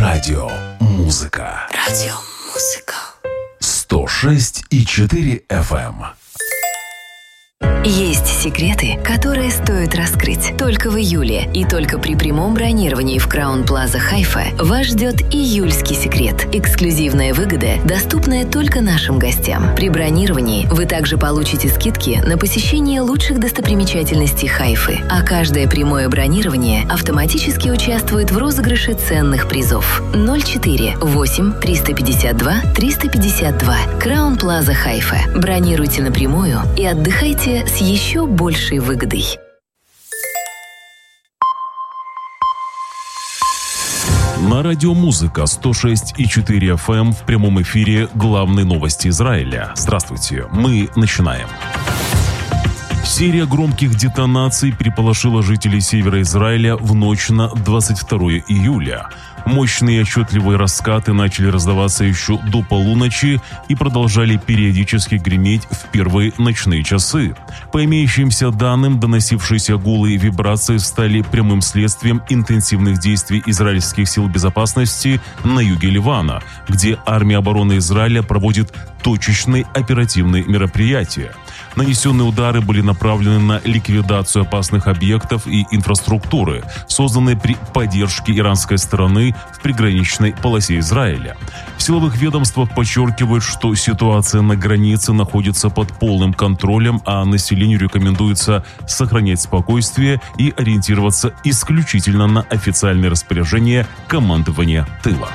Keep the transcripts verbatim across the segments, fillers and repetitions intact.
Радио Музыка. Радио Музыка. сто шесть и четыре эф эм. Есть секреты, которые стоит раскрыть. Только в июле и только при прямом бронировании в Краун Плаза Хайфа вас ждет июльский секрет. Эксклюзивная выгода, доступная только нашим гостям. При бронировании вы также получите скидки на посещение лучших достопримечательностей Хайфы, а каждое прямое бронирование автоматически участвует в розыгрыше ценных призов. ноль четыре восемь триста пятьдесят два триста пятьдесят два. Краун Плаза Хайфа. Бронируйте напрямую и отдыхайте с еще большей выгодой. На радио Музыка сто шесть и четыре эф эм в прямом эфире главные новости Израиля. Здравствуйте, мы начинаем. Серия громких детонаций переполошила жителей севера Израиля в ночь на двадцать второе июля. Мощные и отчетливые раскаты начали раздаваться еще до полуночи и продолжали периодически греметь в первые ночные часы. По имеющимся данным, доносившиеся гулы и вибрации стали прямым следствием интенсивных действий израильских сил безопасности на юге Ливана, где армия обороны Израиля проводит точечные оперативные мероприятия. Нанесенные удары были направлены на ликвидацию опасных объектов и инфраструктуры, созданной при поддержке иранской стороны в приграничной полосе Израиля. В силовых ведомствах подчеркивают, что ситуация на границе находится под полным контролем, а населению рекомендуется сохранять спокойствие и ориентироваться исключительно на официальные распоряжения командования тыла.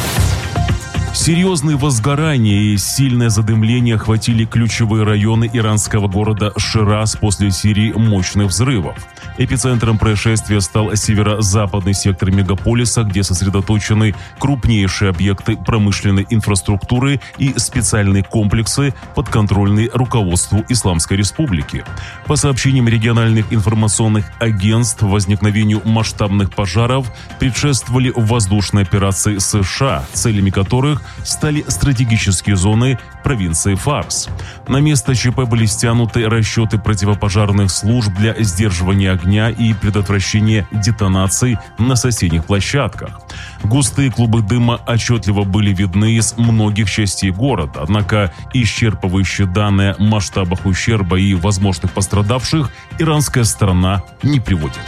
Серьезные возгорания и сильное задымление охватили ключевые районы иранского города Шираз после серии мощных взрывов. Эпицентром происшествия стал северо-западный сектор мегаполиса, где сосредоточены крупнейшие объекты промышленной инфраструктуры и специальные комплексы, подконтрольные руководству Исламской Республики. По сообщениям региональных информационных агентств, возникновению масштабных пожаров предшествовали воздушные операции США, целями которых стали стратегические зоны провинции Фарс. На место ЧП были стянуты расчеты противопожарных служб для сдерживания огня и предотвращения детонаций на соседних площадках. Густые клубы дыма отчетливо были видны из многих частей города, однако исчерпывающие данные о масштабах ущерба и возможных пострадавших иранская сторона не приводит.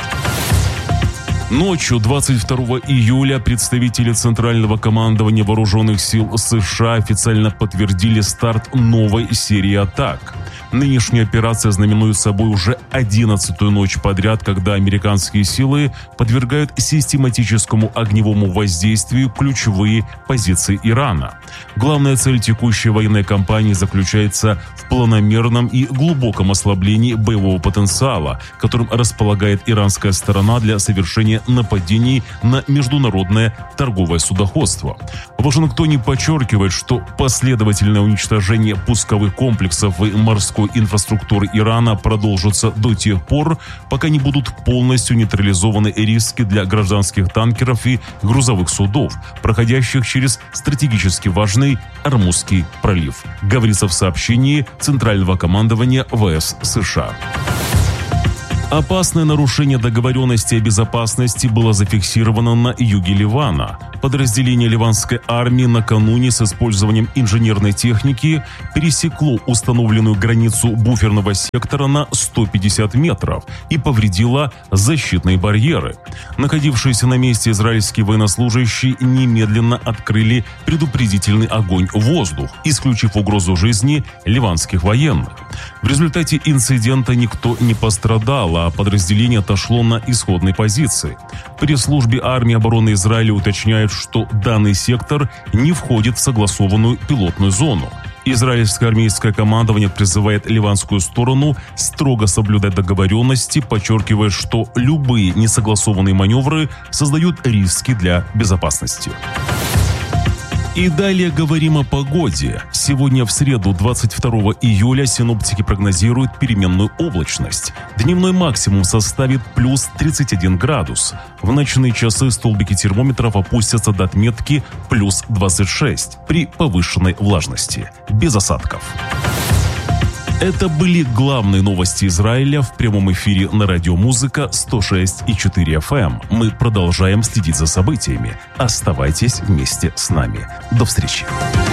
Ночью двадцать второго июля представители Центрального командования Вооруженных сил США официально подтвердили старт новой серии атак. Нынешняя операция знаменует собой уже одиннадцатую ночь подряд, когда американские силы подвергают систематическому огневому воздействию ключевые позиции Ирана. Главная цель текущей военной кампании заключается в планомерном и глубоком ослаблении боевого потенциала, которым располагает иранская сторона для совершения нападений на международное торговое судоходство. В Вашингтоне подчеркивает, что последовательное уничтожение пусковых комплексов и морской инфраструктуры Ирана продолжится до тех пор, пока не будут полностью нейтрализованы риски для гражданских танкеров и грузовых судов, проходящих через стратегически важный Ормузский пролив, говорится в сообщении Центрального командования ВС США. Опасное нарушение договоренности о безопасности было зафиксировано на юге Ливана. Подразделение ливанской армии накануне с использованием инженерной техники пересекло установленную границу буферного сектора на сто пятьдесят метров и повредило защитные барьеры. Находившиеся на месте израильские военнослужащие немедленно открыли предупредительный огонь в воздух, исключив угрозу жизни ливанских военных. В результате инцидента никто не пострадал, а подразделение отошло на исходной позиции. В пресс-службе армии обороны Израиля уточняют, что данный сектор не входит в согласованную пилотную зону. Израильское армейское командование призывает ливанскую сторону строго соблюдать договоренности, подчеркивая, что любые несогласованные маневры создают риски для безопасности. И далее говорим о погоде. Сегодня в среду, двадцать второго июля, синоптики прогнозируют переменную облачность. Дневной максимум составит плюс тридцать один градус. В ночные часы столбики термометров опустятся до отметки плюс двадцать шесть при повышенной влажности. Без осадков. Это были главные новости Израиля в прямом эфире на радио Музыка сто шесть и четыре эф эм. Мы продолжаем следить за событиями. Оставайтесь вместе с нами. До встречи.